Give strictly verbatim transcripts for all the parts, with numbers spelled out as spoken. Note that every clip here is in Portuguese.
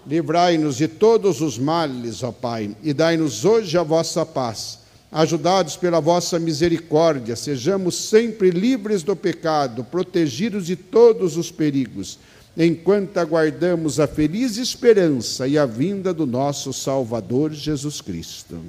Livrai-nos de todos os males, ó Pai, e dai-nos hoje a vossa paz. Ajudados pela vossa misericórdia, sejamos sempre livres do pecado, protegidos de todos os perigos, enquanto aguardamos a feliz esperança e a vinda do nosso Salvador Jesus Cristo.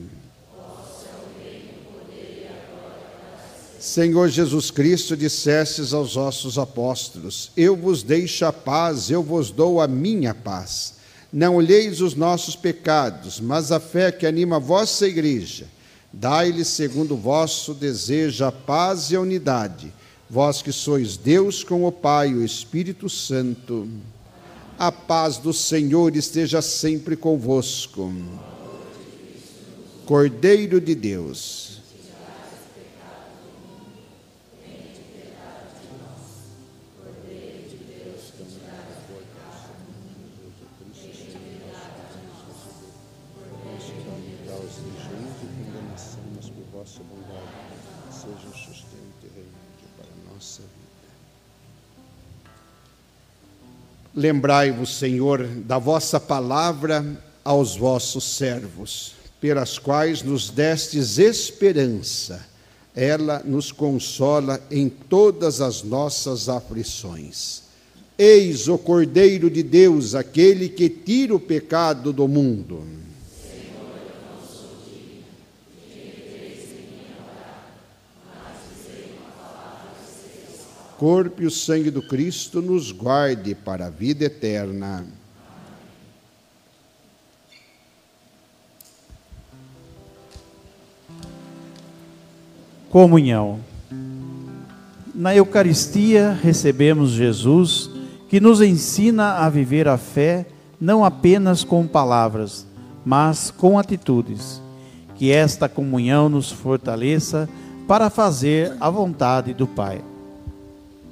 Senhor Jesus Cristo, dissestes aos vossos apóstolos: eu vos deixo a paz, eu vos dou a minha paz. Não olheis os nossos pecados, mas a fé que anima a vossa igreja. Dai-lhe, segundo o vosso desejo, a paz e a unidade, vós que sois Deus com o Pai e o Espírito Santo. A paz do Senhor esteja sempre convosco. Cordeiro de Deus, seja o sustento e remédio para a nossa vida. Lembrai-vos, Senhor, da vossa palavra aos vossos servos, pelas quais nos destes esperança. Ela nos consola em todas as nossas aflições. Eis o Cordeiro de Deus, aquele que tira o pecado do mundo. Corpo e o sangue do Cristo nos guarde para a vida eterna. Comunhão. Na Eucaristia recebemos Jesus, que nos ensina a viver a fé não apenas com palavras, mas com atitudes. Que esta comunhão nos fortaleça para fazer a vontade do Pai.